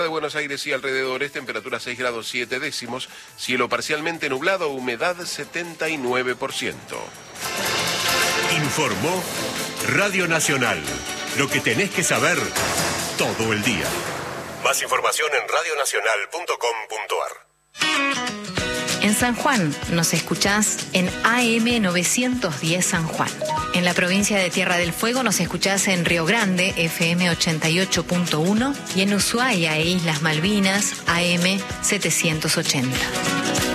de Buenos Aires y alrededores, temperatura 6 grados 7 décimos, cielo parcialmente nublado, humedad 79%. Informó Radio Nacional. Lo que tenés que saber todo el día. Más información en radionacional.com.ar. En San Juan nos escuchás en AM 910 San Juan. En la provincia de Tierra del Fuego nos escuchás en Río Grande, FM 88.1, y en Ushuaia e Islas Malvinas, AM 780.